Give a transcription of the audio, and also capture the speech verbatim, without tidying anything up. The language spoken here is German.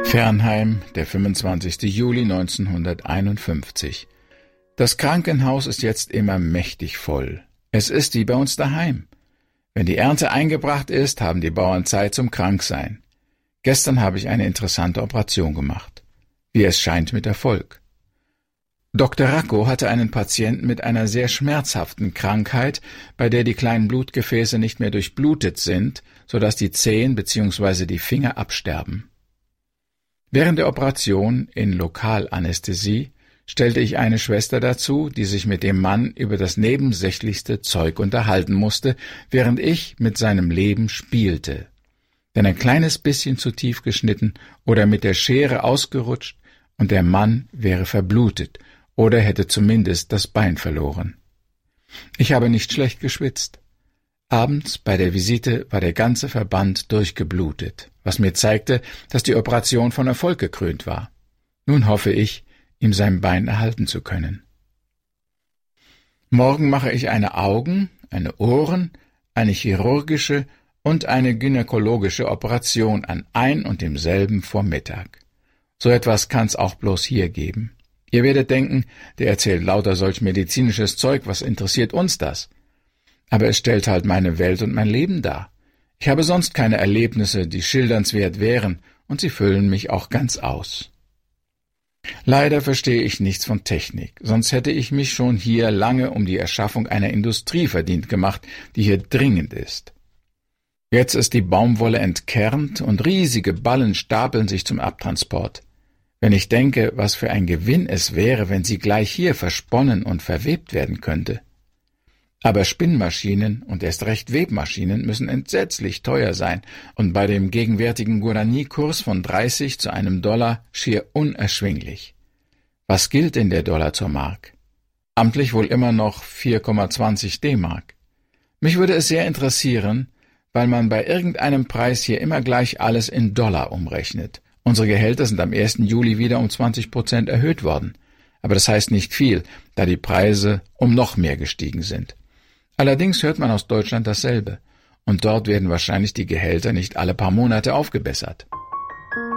Fernheim, der fünfundzwanzigste Juli neunzehnhunderteinundfünfzig. Das Krankenhaus ist jetzt immer mächtig voll. Es ist wie bei uns daheim. Wenn die Ernte eingebracht ist, haben die Bauern Zeit zum Kranksein. Gestern habe ich eine interessante Operation gemacht. Wie es scheint, mit Erfolg. Doktor Racco hatte einen Patienten mit einer sehr schmerzhaften Krankheit, bei der die kleinen Blutgefäße nicht mehr durchblutet sind, sodass die Zehen bzw. die Finger absterben. Während der Operation in Lokalanästhesie stellte ich eine Schwester dazu, die sich mit dem Mann über das nebensächlichste Zeug unterhalten musste, während ich mit seinem Leben spielte. Denn ein kleines bisschen zu tief geschnitten oder mit der Schere ausgerutscht und der Mann wäre verblutet oder hätte zumindest das Bein verloren. Ich habe nicht schlecht geschwitzt. Abends bei der Visite war der ganze Verband durchgeblutet, was mir zeigte, dass die Operation von Erfolg gekrönt war. Nun hoffe ich, ihm sein Bein erhalten zu können. Morgen mache ich eine Augen-, eine Ohren-, eine chirurgische und eine gynäkologische Operation an ein und demselben Vormittag. So etwas kann's auch bloß hier geben. Ihr werdet denken, der erzählt lauter solch medizinisches Zeug, was interessiert uns das? Aber es stellt halt meine Welt und mein Leben dar. Ich habe sonst keine Erlebnisse, die schildernswert wären, und sie füllen mich auch ganz aus. Leider verstehe ich nichts von Technik, sonst hätte ich mich schon hier lange um die Erschaffung einer Industrie verdient gemacht, die hier dringend ist. Jetzt ist die Baumwolle entkernt und riesige Ballen stapeln sich zum Abtransport. Wenn ich denke, was für ein Gewinn es wäre, wenn sie gleich hier versponnen und verwebt werden könnte. Aber Spinnmaschinen und erst recht Webmaschinen müssen entsetzlich teuer sein und bei dem gegenwärtigen Guarani-Kurs von dreißig zu einem Dollar schier unerschwinglich. Was gilt denn der Dollar zur Mark? Amtlich wohl immer noch vier Komma zwanzig D-Mark. Mich würde es sehr interessieren, weil man bei irgendeinem Preis hier immer gleich alles in Dollar umrechnet. Unsere Gehälter sind am ersten Juli wieder um zwanzig Prozent erhöht worden. Aber das heißt nicht viel, da die Preise um noch mehr gestiegen sind. Allerdings hört man aus Deutschland dasselbe, und dort werden wahrscheinlich die Gehälter nicht alle paar Monate aufgebessert.